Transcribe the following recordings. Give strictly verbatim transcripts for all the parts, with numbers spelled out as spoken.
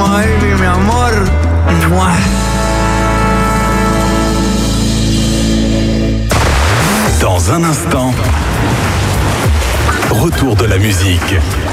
Ay, mi amor. Mouah. Dans un instant, retour de la musique.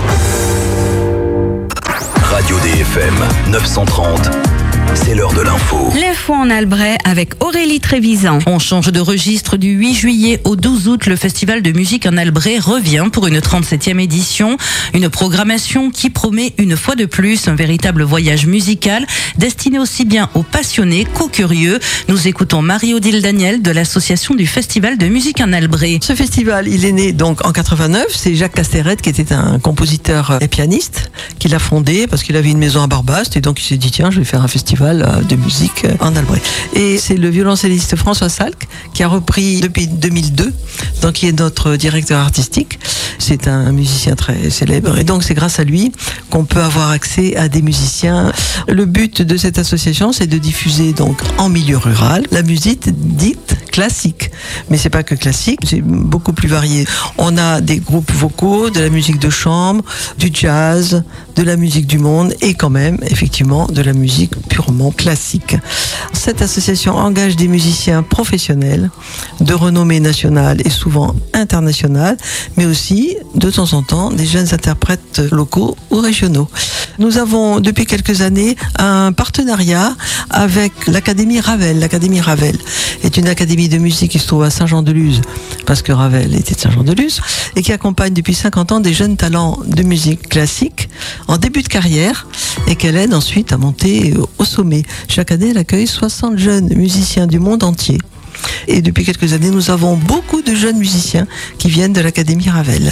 Radio D F M neuf cent trente, c'est l'heure de l'info. L'info en Albret avec Aurélie Trévisan. On change de registre. Du huit juillet au douze août, le Festival de musique en Albret revient pour une trente-septième édition. Une programmation qui promet une fois de plus un véritable voyage musical destiné aussi bien aux passionnés qu'aux curieux. Nous écoutons Marie-Odile Daniel de l'association du Festival de musique en Albret. Ce festival, il est né donc en quatre-vingt-neuf. C'est Jacques Casterette qui était un compositeur et pianiste qui l'a fondé parce qu'il avait une maison à Barbast et donc il s'est dit tiens, je vais faire un festival de musique en Albret. Et c'est le violoncelliste François Salk qui a repris depuis deux mille deux, donc qui est notre directeur artistique. C'est un musicien très célèbre et donc c'est grâce à lui qu'on peut avoir accès à des musiciens. Le but de cette association, c'est de diffuser donc en milieu rural la musique dite classique. Mais c'est pas que classique, c'est beaucoup plus varié. On a des groupes vocaux, de la musique de chambre, du jazz, de la musique du monde et quand même effectivement de la musique purement classique. Cette association engage des musiciens professionnels de renommée nationale et souvent internationale, mais aussi de temps en temps des jeunes interprètes locaux ou régionaux. Nous avons depuis quelques années un partenariat avec l'Académie Ravel. L'Académie Ravel est une académie de musique qui se trouve à Saint-Jean-de-Luz, parce que Ravel était de Saint-Jean-de-Luz, et qui accompagne depuis cinquante ans des jeunes talents de musique classique en début de carrière et qu'elle aide ensuite à monter au sommet. Chaque année, elle accueille soixante jeunes musiciens du monde entier. Et depuis quelques années, nous avons beaucoup de jeunes musiciens qui viennent de l'Académie Ravel.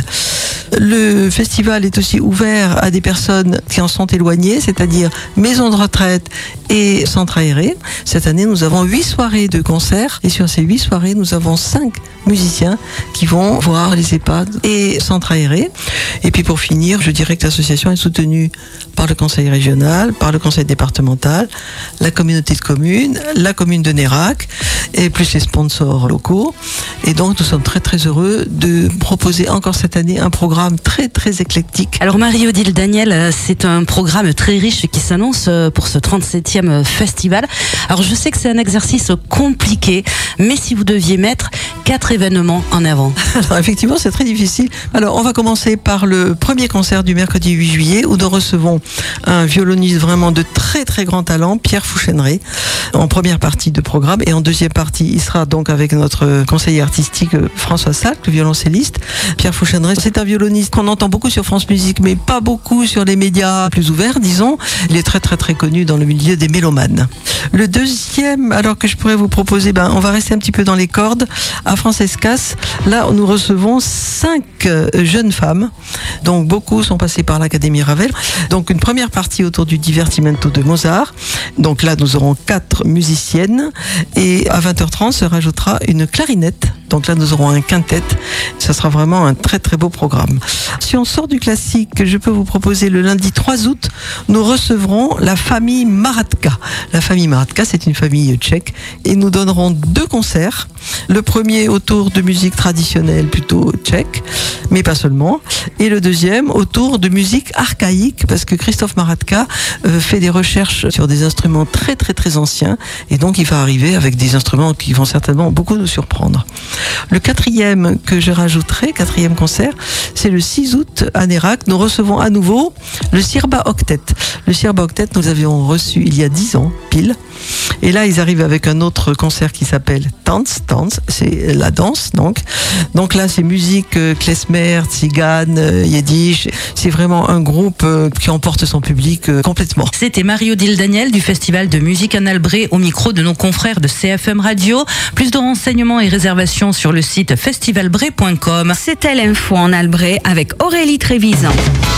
Le festival est aussi ouvert à des personnes qui en sont éloignées, c'est-à-dire maisons de retraite et centres aérés. Cette année, nous avons huit soirées de concerts et sur ces huit soirées, nous avons cinq musiciens qui vont voir les EHPAD et centres aérés. Et puis pour finir, je dirais que l'association est soutenue par le conseil régional, par le conseil départemental, la communauté de communes, la commune de Nérac et plus les sponsors locaux. Et donc nous sommes très très heureux de proposer encore cette année un programme très très éclectique. Alors Marie-Odile Daniel, c'est un programme très riche qui s'annonce pour ce trente-septième festival. Alors je sais que c'est un exercice compliqué, mais si vous deviez mettre quatre événements en avant. Alors effectivement c'est très difficile. Alors on va commencer par le premier concert du mercredi huit juillet où nous recevons un violoniste vraiment de très très grand talent, Pierre Fouchenray, en première partie de programme, et en deuxième partie il sera donc avec notre conseiller artistique François Salk, le violoncelliste. Pierre Fouchenray, c'est un violoniste qu'on entend beaucoup sur France Musique, mais pas beaucoup sur les médias plus ouverts, disons. Il est très très très connu dans le milieu des mélomanes. Le deuxième, alors que je pourrais vous proposer, ben, on va rester un petit peu dans les cordes, à Francescas. Là, nous recevons cinq jeunes femmes, donc beaucoup sont passées par l'Académie Ravel. Donc une première partie autour du divertimento de Mozart. Donc là, nous aurons quatre musiciennes et à vingt heures trente se rajoutera une clarinette. Donc là, nous aurons un quintet. Ça sera vraiment un très très beau programme. Si on sort du classique, je peux vous proposer le lundi trois août, nous recevrons la famille Maratka. La famille Maratka, c'est une famille tchèque et nous donnerons deux concerts. Le premier autour de musique traditionnelle plutôt tchèque, mais pas seulement. Et le deuxième autour de musique archaïque, parce que Christophe Maratka euh, fait des recherches sur des instruments très très très anciens et donc il va arriver avec des instruments qui vont certainement beaucoup nous surprendre. Le quatrième que je rajouterai, quatrième concert, c'est le six août à Nérac. Nous recevons à nouveau le Sirba Octet. Le Sirba Octet, nous avions reçu il y a dix ans, pile. Et là, ils arrivent avec un autre concert qui s'appelle Tanz, Tanz, c'est la danse, donc. Donc là, c'est musique euh, klezmer, tzigane, euh, yiddish. C'est vraiment un groupe euh, qui emporte son public euh, complètement. C'était Marie-Odile Daniel du Festival de musique en Albret au micro de nos confrères de C F M Radio. Plus de renseignements et réservations sur le site festivalbret point com. C'était l'info en Albret avec Aurélie Trévisan.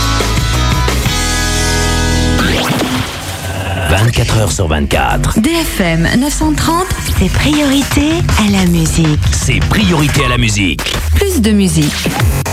vingt-quatre heures sur vingt-quatre. D F M neuf cent trente, c'est priorité à la musique. C'est priorité à la musique. Plus de musique.